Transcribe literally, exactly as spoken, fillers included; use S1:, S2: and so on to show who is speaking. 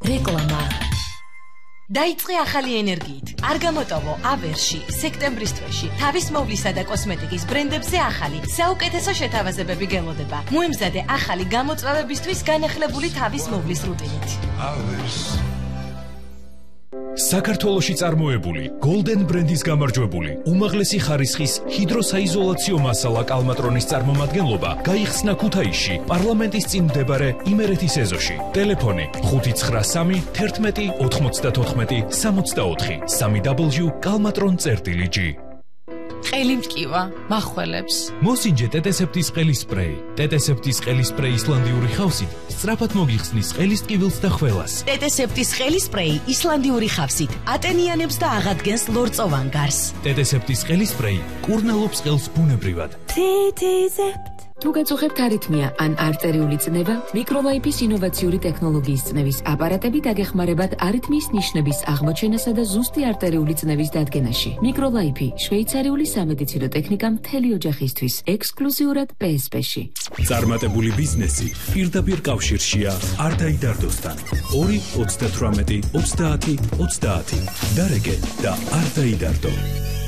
S1: რეკლამა დაიწყე ახალი ენერგიით. არ გამოტოვო ავერში, სექტემბრის თვეში, თავის მოვლისა და კოსმეტიკის ბრენდებზე ახალი, საუკეთესო შეთავაზებები გელოდება. მოემზადე ახალი გამოწვევებისთვის განახლებული თავის მოვლის რუტინით.
S2: ავერს.
S3: საქართველოში წარმოებული Golden ბრენდის გამარჯვებული უმაღლესი ხარისხის ჰიდროსაიზოლაციო მასალა კალმატრონის წარმომადგენლობა გაიხსნა ქუთაისში პარლამენტის წინ მდებარე იმერეთის ეზოში. ტელეფონი ხუთი ცხრა სამი თერთმეტი ოთხმოცდათოთხმეტი სამოცდაოთხი სამი დაბლიუ კალმატრონ წერტილი ჯი.
S4: ყელი მტკივა, მახველებს.
S3: მოსინჯე ტეტესეპტის ყელის სპრეი. ტეტესეპტის ყელის სპრეი ისლანდიური ხავსით სწრაფად მოგიხსნის ყელის ტკივილს და ხველას.
S1: ტეტესეპტის ყელის სპრეი ისლანდიური ხავსით ატენიანებს და აღადგენს ლორწოვან გარს.
S3: ტეტესეპტის ყელის სპრეი კურნალობს ყელს ბუნებრივად.
S1: ტეტესეპტ
S5: თუ გაწუხებთ არითმია ან არტერიული წნევა, მიკროლაიფის ინოვაციური ტექნოლოგიის წნევის აპარატები დაგეხმარებათ არითმიის ნიშნების აღმოჩენასა და ზუსტი არტერიული წნევის დადგენაში. მიკროლაიფი შვეიცარიული სამედიცინო ტექნიკა მთელი ოჯახისთვის, ექსკლუზიურად პე ეს პე-ში.
S3: წარმატებული ბიზნესი პირდაპირ კავშირშია არ დაიდარდოსთან. ორი ოცდათვრამეტი ოცდაათი ოცდაათი. დარეგე და არ დაიდარდო.